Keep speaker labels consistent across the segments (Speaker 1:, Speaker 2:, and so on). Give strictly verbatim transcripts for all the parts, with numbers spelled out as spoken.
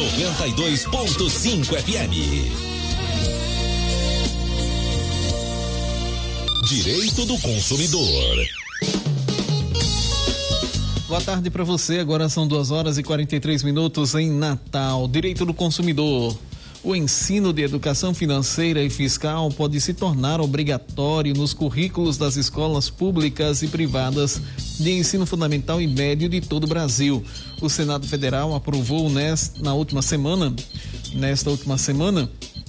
Speaker 1: noventa e dois ponto cinco F M. Direito do consumidor.
Speaker 2: Boa tarde para você, agora são duas horas e quarenta e três minutos em Natal. Direito do consumidor. O ensino de educação financeira e fiscal pode se tornar obrigatório nos currículos das escolas públicas e privadas de ensino fundamental e médio de todo o Brasil. O Senado Federal aprovou nesta, na última semana, nesta última semana,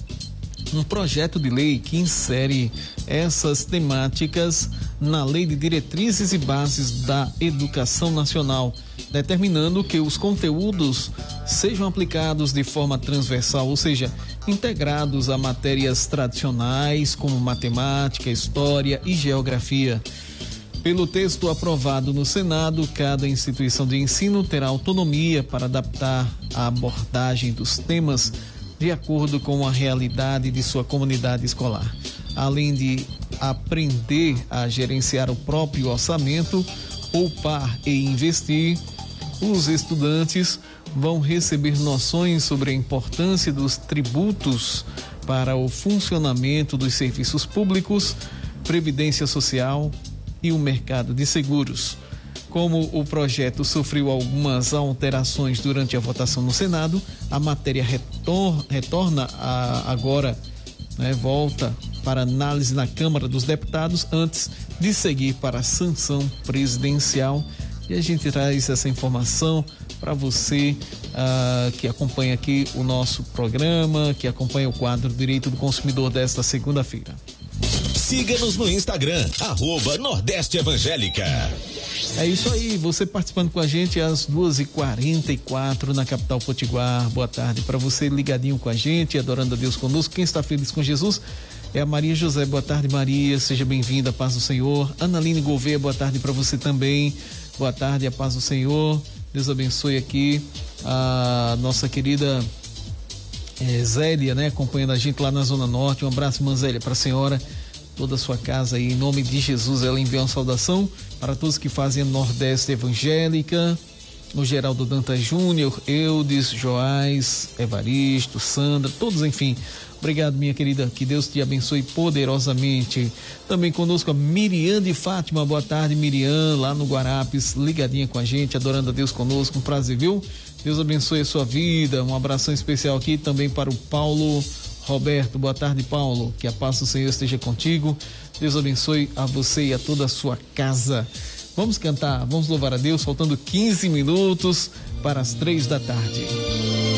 Speaker 2: um projeto de lei que insere essas temáticas na Lei de Diretrizes e Bases da Educação Nacional, determinando que os conteúdos sejam aplicados de forma transversal, ou seja, integrados a matérias tradicionais como matemática, história e geografia. Pelo texto aprovado no Senado, cada instituição de ensino terá autonomia para adaptar a abordagem dos temas de acordo com a realidade de sua comunidade escolar. Além de aprender a gerenciar o próprio orçamento, poupar e investir, os estudantes vão receber noções sobre a importância dos tributos para o funcionamento dos serviços públicos, previdência social e o mercado de seguros. Como o projeto sofreu algumas alterações durante a votação no Senado, a matéria retor- retorna a, agora, né, volta para análise na Câmara dos Deputados antes de seguir para a sanção presidencial. E a gente traz essa informação para você uh, que acompanha aqui o nosso programa, que acompanha o quadro Direito do Consumidor desta segunda-feira.
Speaker 1: Siga-nos no Instagram, arroba Nordeste Evangélica.
Speaker 2: É isso aí, você participando com a gente às duas e quarenta e quatro na capital Potiguar. Boa tarde para você ligadinho com a gente, adorando a Deus conosco. Quem está feliz com Jesus é a Maria José. Boa tarde, Maria, seja bem-vinda, paz do Senhor. Analine Gouveia, boa tarde para você também. Boa tarde, a paz do Senhor. Deus abençoe aqui a nossa querida é, Zélia, né, acompanhando a gente lá na Zona Norte. Um abraço, irmã Zélia, para a senhora, toda a sua casa aí, em nome de Jesus. Ela envia uma saudação para todos que fazem a Nordeste Evangélica, o Geraldo Dantas Júnior, Eudes, Joás, Evaristo, Sandra, todos, enfim. Obrigado, minha querida, que Deus te abençoe poderosamente. Também conosco a Miriam de Fátima. Boa tarde, Miriam, lá no Guarapes, ligadinha com a gente, adorando a Deus conosco. Um prazer, viu? Deus abençoe a sua vida. Um abração especial aqui também para o Paulo Roberto. Boa tarde, Paulo, que a paz do Senhor esteja contigo. Deus abençoe a você e a toda a sua casa. Vamos cantar, vamos louvar a Deus, faltando quinze minutos para as três da tarde.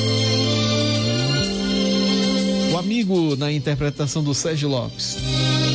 Speaker 2: O amigo na interpretação do Sérgio Lopes.